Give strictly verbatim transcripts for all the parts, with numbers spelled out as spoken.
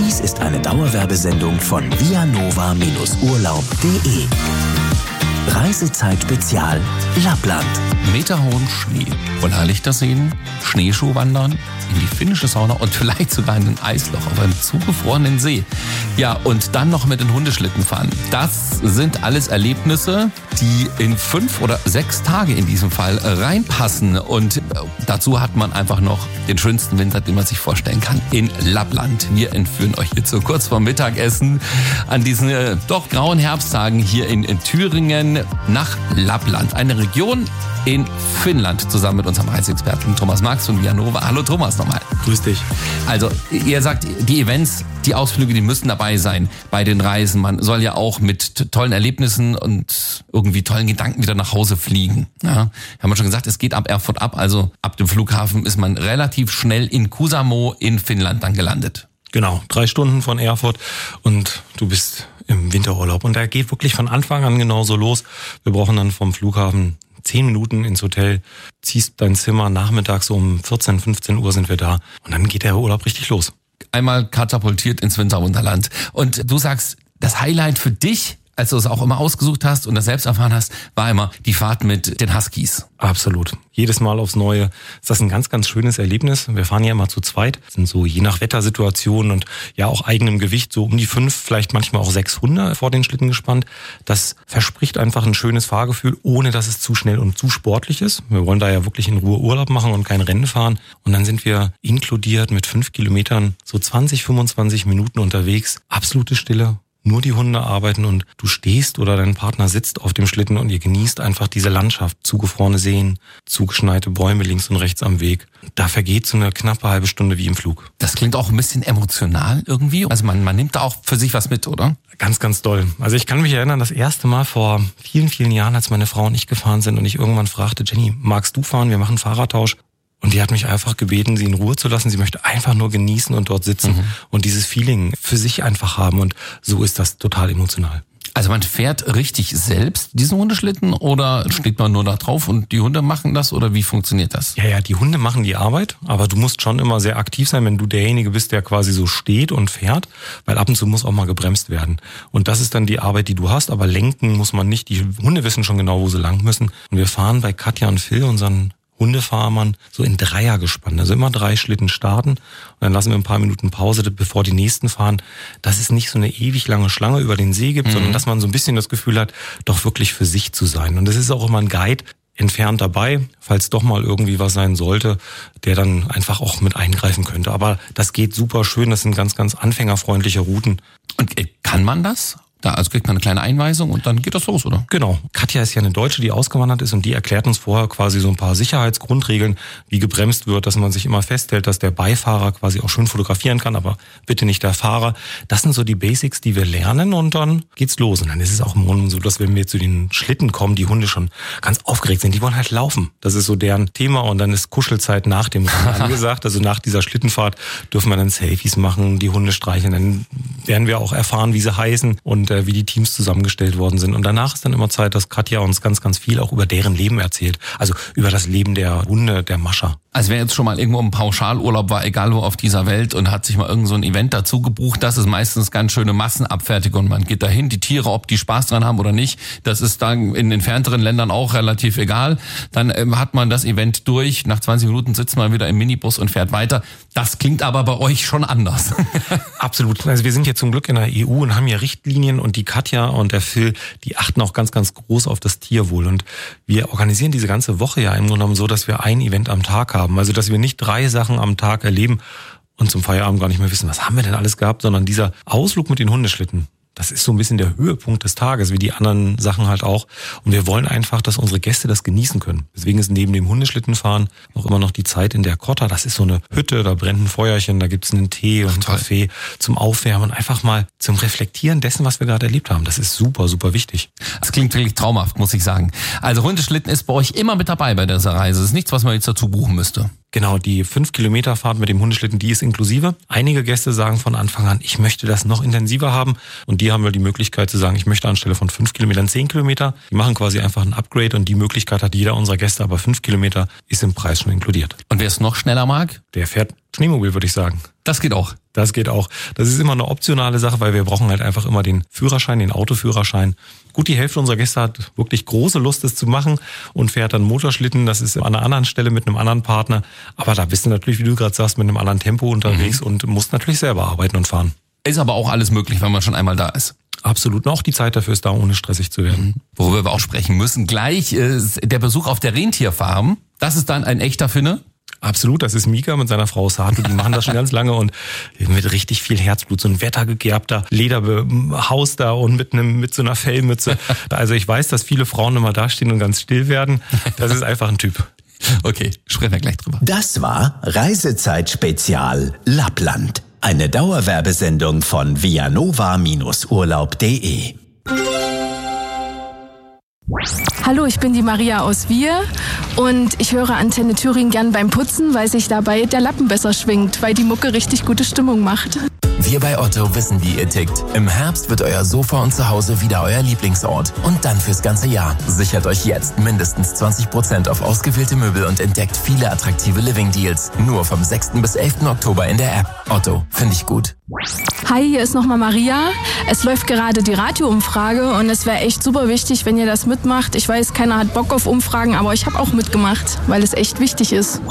Dies ist eine Dauerwerbesendung von vianova Urlaub punkt de. Reisezeit Spezial Lappland. Meterhohen Schnee, Polarlichter sehen, Schneeschuh wandern, in die finnische Sauna und vielleicht sogar in ein Eisloch auf einem zugefrorenen See. Ja, und dann noch mit den Hundeschlitten fahren. Das sind alles Erlebnisse, die in fünf oder sechs Tage in diesem Fall reinpassen. Und dazu hat man einfach noch den schönsten Winter, den man sich vorstellen kann, in Lappland. Wir entführen euch jetzt so kurz vorm Mittagessen an diesen äh, doch grauen Herbsttagen hier in, in Thüringen nach Lappland. Eine Region in Finnland, zusammen mit unserem Reiseexperten Thomas Marx von vianova. Hallo Thomas nochmal. Grüß dich. Also ihr sagt, die Events, die Ausflüge, die müssen dabei sein bei den Reisen. Man soll ja auch mit tollen Erlebnissen und irgendwie tollen Gedanken wieder nach Hause fliegen. Ja, haben wir schon gesagt, es geht ab Erfurt ab, also ab dem Flughafen ist man relativ schnell in Kuusamo in Finnland dann gelandet. Genau, drei Stunden von Erfurt und du bist im Winterurlaub. Und der geht wirklich von Anfang an genauso los. Wir brauchen dann vom Flughafen zehn Minuten ins Hotel, ziehst dein Zimmer, nachmittags um vierzehn, fünfzehn Uhr sind wir da und dann geht der Urlaub richtig los. Einmal katapultiert ins Winterwunderland. Und du sagst, das Highlight für dich, als du es auch immer ausgesucht hast und das selbst erfahren hast, war immer die Fahrt mit den Huskies. Absolut. Jedes Mal aufs Neue ist das ein ganz, ganz schönes Erlebnis. Wir fahren ja immer zu zweit, sind so je nach Wettersituation und ja auch eigenem Gewicht so um die fünf, vielleicht manchmal auch sechs Hunde vor den Schlitten gespannt. Das verspricht einfach ein schönes Fahrgefühl, ohne dass es zu schnell und zu sportlich ist. Wir wollen da ja wirklich in Ruhe Urlaub machen und kein Rennen fahren. Und dann sind wir inkludiert mit fünf Kilometern so zwanzig, fünfundzwanzig Minuten unterwegs. Absolute Stille. Nur die Hunde arbeiten und du stehst oder dein Partner sitzt auf dem Schlitten und ihr genießt einfach diese Landschaft. Zugefrorene Seen, zugeschneite Bäume links und rechts am Weg. Da vergeht so eine knappe halbe Stunde wie im Flug. Das klingt auch ein bisschen emotional irgendwie. Also man, man nimmt da auch für sich was mit, oder? Ganz, ganz doll. Also ich kann mich erinnern, das erste Mal vor vielen, vielen Jahren, als meine Frau und ich gefahren sind und ich irgendwann fragte, Jenny, magst du fahren? Wir machen Fahrradtausch. Und die hat mich einfach gebeten, sie in Ruhe zu lassen. Sie möchte einfach nur genießen und dort sitzen mhm. und dieses Feeling für sich einfach haben. Und so ist das total emotional. Also man fährt richtig selbst diesen Hundeschlitten oder steht man nur da drauf und die Hunde machen das oder wie funktioniert das? Ja, ja, die Hunde machen die Arbeit, aber du musst schon immer sehr aktiv sein, wenn du derjenige bist, der quasi so steht und fährt, weil ab und zu muss auch mal gebremst werden. Und das ist dann die Arbeit, die du hast, aber lenken muss man nicht. Die Hunde wissen schon genau, wo sie lang müssen. Und wir fahren bei Katja und Phil, unseren Hundefahrmann, so in Dreier gespannt. Also immer drei Schlitten starten und dann lassen wir ein paar Minuten Pause, bevor die nächsten fahren. Dass es nicht so eine ewig lange Schlange über den See gibt, mhm. sondern dass man so ein bisschen das Gefühl hat, doch wirklich für sich zu sein. Und es ist auch immer ein Guide entfernt dabei, falls doch mal irgendwie was sein sollte, der dann einfach auch mit eingreifen könnte. Aber das geht super schön, das sind ganz, ganz anfängerfreundliche Routen. Und kann man das? Da, also kriegt man eine kleine Einweisung und dann geht das los, oder? Genau. Katja ist ja eine Deutsche, die ausgewandert ist und die erklärt uns vorher quasi so ein paar Sicherheitsgrundregeln, wie gebremst wird, dass man sich immer festhält, dass der Beifahrer quasi auch schön fotografieren kann, aber bitte nicht der Fahrer. Das sind so die Basics, die wir lernen und dann geht's los. Und dann ist es auch im Grunde so, dass wenn wir zu den Schlitten kommen, die Hunde schon ganz aufgeregt sind. Die wollen halt laufen. Das ist so deren Thema und dann ist Kuschelzeit nach dem Rennen angesagt. Also nach dieser Schlittenfahrt dürfen wir dann Selfies machen, die Hunde streicheln. Dann werden wir auch erfahren, wie sie heißen und wie die Teams zusammengestellt worden sind. Und danach ist dann immer Zeit, dass Katja uns ganz, ganz viel auch über deren Leben erzählt. Also über das Leben der Hunde, der Mascha. Also wer jetzt schon mal irgendwo im Pauschalurlaub war, egal wo auf dieser Welt und hat sich mal irgend so ein Event dazu gebucht, das ist meistens ganz schöne Massenabfertigung. Man geht dahin, die Tiere, ob die Spaß dran haben oder nicht, das ist dann in entfernteren Ländern auch relativ egal. Dann ähm, hat man das Event durch, nach zwanzig Minuten sitzt man wieder im Minibus und fährt weiter. Das klingt aber bei euch schon anders. Absolut. Also wir sind hier zum Glück in der E U und haben hier Richtlinien und die Katja und der Phil, die achten auch ganz, ganz groß auf das Tierwohl. Und wir organisieren diese ganze Woche ja im Grunde genommen so, dass wir ein Event am Tag haben. Also dass wir nicht drei Sachen am Tag erleben und zum Feierabend gar nicht mehr wissen, was haben wir denn alles gehabt, sondern dieser Ausflug mit den Hundeschlitten. Das ist so ein bisschen der Höhepunkt des Tages, wie die anderen Sachen halt auch. Und wir wollen einfach, dass unsere Gäste das genießen können. Deswegen ist neben dem Hundeschlittenfahren auch immer noch die Zeit in der Kotta. Das ist so eine Hütte, da brennt ein Feuerchen, da gibt's einen Tee und einen Kaffee zum Aufwärmen. Einfach mal zum Reflektieren dessen, was wir gerade erlebt haben. Das ist super, super wichtig. Das klingt wirklich traumhaft, muss ich sagen. Also Hundeschlitten ist bei euch immer mit dabei bei dieser Reise. Das ist nichts, was man jetzt dazu buchen müsste. Genau, die fünf Kilometer Fahrt mit dem Hundeschlitten, die ist inklusive. Einige Gäste sagen von Anfang an, ich möchte das noch intensiver haben. Und die haben wir die Möglichkeit zu sagen, ich möchte anstelle von fünf Kilometern zehn Kilometer. Die machen quasi einfach ein Upgrade und die Möglichkeit hat jeder unserer Gäste. Aber fünf Kilometer ist im Preis schon inkludiert. Und wer es noch schneller mag? Der fährt Schneemobil, würde ich sagen. Das geht auch. Das geht auch. Das ist immer eine optionale Sache, weil wir brauchen halt einfach immer den Führerschein, den Autoführerschein. Gut, die Hälfte unserer Gäste hat wirklich große Lust, das zu machen und fährt dann Motorschlitten. Das ist an einer anderen Stelle mit einem anderen Partner. Aber da bist du natürlich, wie du gerade sagst, mit einem anderen Tempo unterwegs mhm. und musst natürlich selber arbeiten und fahren. Ist aber auch alles möglich, wenn man schon einmal da ist. Absolut. Und auch die Zeit dafür ist da, ohne stressig zu werden. Worüber wir auch sprechen müssen. Gleich ist der Besuch auf der Rentierfarm. Das ist dann ein echter Finne. Absolut, das ist Mika mit seiner Frau Sato, die machen das schon ganz lange und mit richtig viel Herzblut, so ein wettergegerbter Lederhaus da und mit einem mit so einer Fellmütze. Also ich weiß, dass viele Frauen immer da stehen und ganz still werden. Das ist einfach ein Typ. Okay, sprechen wir gleich drüber. Das war Reisezeit Spezial Lappland. Eine Dauerwerbesendung von vianova Urlaub punkt de. Hallo, ich bin die Maria aus Wier und ich höre Antenne Thüringen gern beim Putzen, weil sich dabei der Lappen besser schwingt, weil die Mucke richtig gute Stimmung macht. Wir bei Otto wissen, wie ihr tickt. Im Herbst wird euer Sofa und Zuhause wieder euer Lieblingsort. Und dann fürs ganze Jahr. Sichert euch jetzt mindestens zwanzig Prozent auf ausgewählte Möbel und entdeckt viele attraktive Living-Deals. Nur vom sechsten bis elften Oktober in der App. Otto, finde ich gut. Hi, hier ist nochmal Maria. Es läuft gerade die Radioumfrage und es wäre echt super wichtig, wenn ihr das mitmacht. Ich weiß, keiner hat Bock auf Umfragen, aber ich habe auch mitgemacht, weil es echt wichtig ist.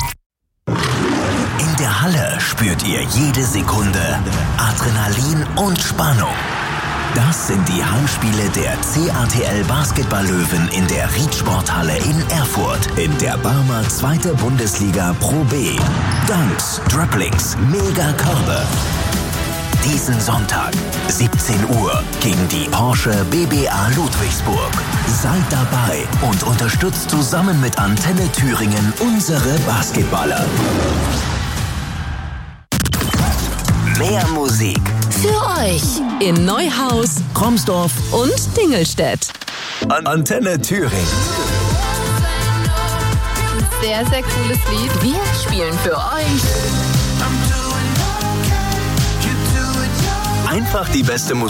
In der Halle spürt ihr jede Sekunde Adrenalin und Spannung. Das sind die Heimspiele der C A T L Basketball-Löwen in der Riedsporthalle in Erfurt in der Barmer zweite Bundesliga Pro B. Dunks, Dribblings, Mega-Körbe. Diesen Sonntag, siebzehn Uhr, gegen die Porsche B B A Ludwigsburg. Seid dabei und unterstützt zusammen mit Antenne Thüringen unsere Basketballer. Mehr Musik für euch in Neuhaus, Kromsdorf und Dingelstedt. An Antenne Thüringen. Sehr, sehr cooles Lied. Wir spielen für euch Einfach die beste Musik.